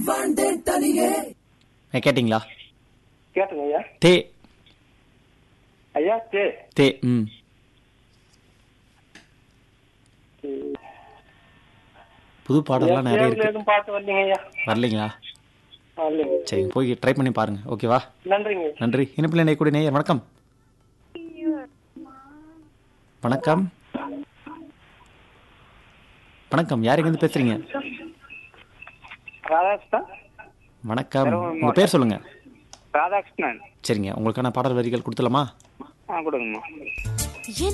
கேட்டிங்களா? கேட்டுங்க ஐயா. தே ஐயா தே தே புது பாடலாம் நிறைய தேர்வுல இருக்கு. எதுவும் பாட்டு வரலீங்க ஐயா. வரலைங்களா? வரலைங்க. சரிங்க, போய் ட்ரை பண்ணி பாருங்க. ஓகேவா? நன்றிங்க. நன்றி. இணைப்பில் இணையக்கூடிய நேயர் வணக்கம். வணக்கம் வணக்கம், யார் எங்கேருந்து பேசுறீங்க? ராதாகிருஷ்ணன். வணக்கம், உங்க பேர் சொல்லுங்க. ராதாகிருஷ்ணன். சரிங்க, உங்களுக்கான பாடல் வரிகள் கொடுத்துலாமா? கொடுங்கம்மா.